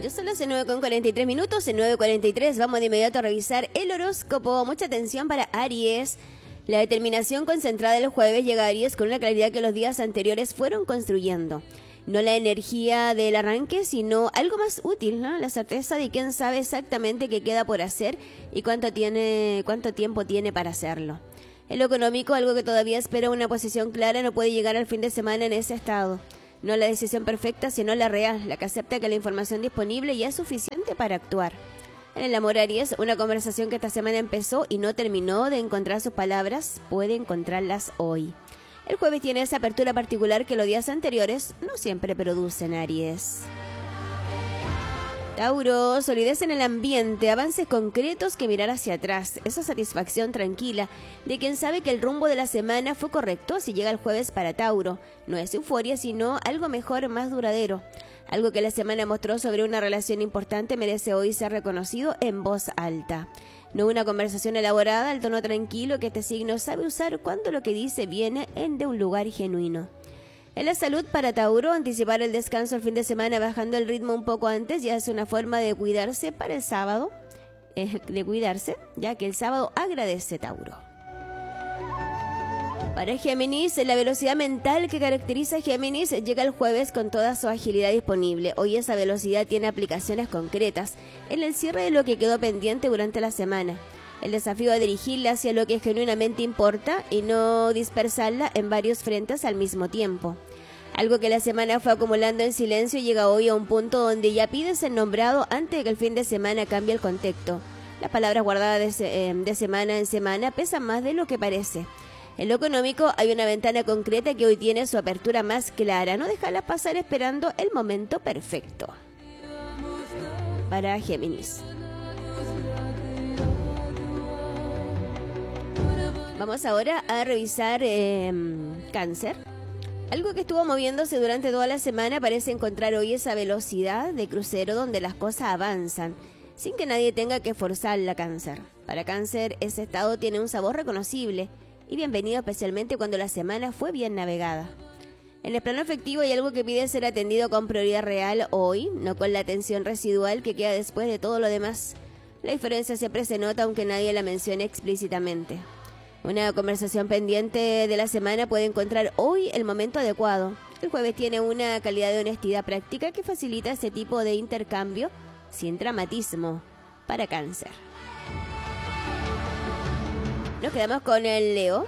Ya son las 9:43 minutos, en 9:43 vamos de inmediato a revisar el horóscopo. Mucha atención para Aries. La determinación concentrada el jueves llega a Aries con una claridad que los días anteriores fueron construyendo. No la energía del arranque, sino algo más útil, ¿no? La certeza de quién sabe exactamente qué queda por hacer y cuánto tiempo tiene para hacerlo. En lo económico, algo que todavía espera una posición clara no puede llegar al fin de semana en ese estado. No la decisión perfecta, sino la real, la que acepta que la información disponible ya es suficiente para actuar. En el amor, Aries, una conversación que esta semana empezó y no terminó de encontrar sus palabras, puede encontrarlas hoy. El jueves tiene esa apertura particular que los días anteriores no siempre producen, Aries. Tauro, solidez en el ambiente, avances concretos que mirar hacia atrás, esa satisfacción tranquila de quien sabe que el rumbo de la semana fue correcto si llega el jueves para Tauro. No es euforia, sino algo mejor, más duradero. Algo que la semana mostró sobre una relación importante merece hoy ser reconocido en voz alta. No una conversación elaborada, el tono tranquilo que este signo sabe usar cuando lo que dice viene de un lugar genuino. En la salud, para Tauro, anticipar el descanso el fin de semana bajando el ritmo un poco antes ya es una forma de cuidarse para el sábado, ya que el sábado agradece Tauro. Para Géminis, la velocidad mental que caracteriza a Géminis llega el jueves con toda su agilidad disponible. Hoy esa velocidad tiene aplicaciones concretas en el cierre de lo que quedó pendiente durante la semana. El desafío de dirigirla hacia lo que genuinamente importa y no dispersarla en varios frentes al mismo tiempo. Algo que la semana fue acumulando en silencio llega hoy a un punto donde ya pide ser nombrado antes de que el fin de semana cambie el contexto. Las palabras guardadas de semana en semana pesan más de lo que parece. En lo económico hay una ventana concreta que hoy tiene su apertura más clara. No dejarla pasar esperando el momento perfecto. Para Géminis. Vamos ahora a revisar Cáncer. Algo que estuvo moviéndose durante toda la semana parece encontrar hoy esa velocidad de crucero donde las cosas avanzan, sin que nadie tenga que forzarla, Cáncer. Para Cáncer, ese estado tiene un sabor reconocible y bienvenido especialmente cuando la semana fue bien navegada. En el plano afectivo hay algo que pide ser atendido con prioridad real hoy, no con la atención residual que queda después de todo lo demás. La diferencia siempre se nota aunque nadie la mencione explícitamente. Una conversación pendiente de la semana puede encontrar hoy el momento adecuado. El jueves tiene una calidad de honestidad práctica que facilita ese tipo de intercambio sin dramatismo para Cáncer. Nos quedamos con el Leo.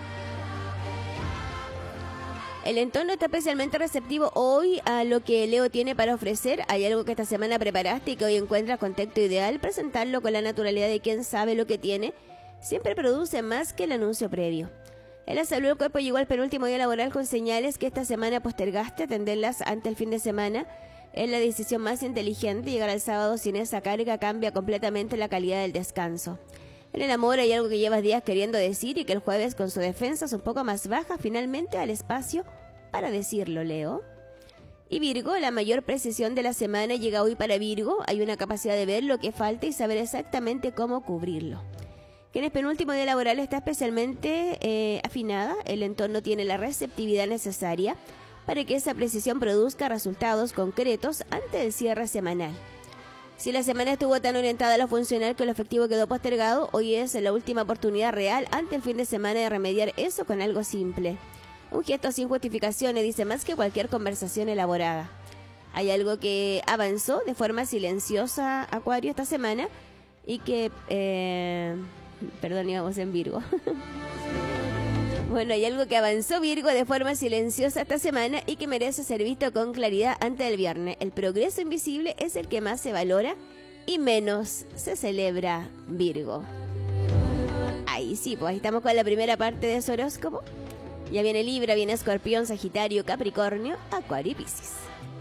El entorno está especialmente receptivo hoy a lo que Leo tiene para ofrecer. Hay algo que esta semana preparaste y que hoy encuentras contexto ideal. Presentarlo con la naturalidad de quien sabe lo que tiene siempre produce más que el anuncio previo. En la salud, el cuerpo llegó al penúltimo día laboral con señales que esta semana postergaste. Atenderlas ante el fin de semana es la decisión más inteligente. Llegar al sábado sin esa carga cambia completamente la calidad del descanso. En el amor hay algo que llevas días queriendo decir y que el jueves, con su defensa un poco más baja, finalmente al espacio para decirlo, Leo. Y Virgo, la mayor precisión de la semana llega hoy para Virgo. Hay una capacidad de ver lo que falta y saber exactamente cómo cubrirlo. Que en el penúltimo día laboral está especialmente afinada. El entorno tiene la receptividad necesaria para que esa precisión produzca resultados concretos antes del cierre semanal. Si la semana estuvo tan orientada a lo funcional que lo efectivo quedó postergado, hoy es la última oportunidad real ante el fin de semana de remediar eso con algo simple. Un gesto sin justificaciones dice más que cualquier conversación elaborada. Hay algo que avanzó de forma silenciosa, Acuario, esta semana y que... íbamos en Virgo. Bueno, hay algo que avanzó Virgo de forma silenciosa esta semana y que merece ser visto con claridad antes del viernes. El progreso invisible es el que más se valora y menos se celebra, Virgo. Ahí sí, pues ahí estamos con la primera parte de su horóscopo. Ya viene Libra, viene Escorpión, Sagitario, Capricornio, Acuario y Piscis.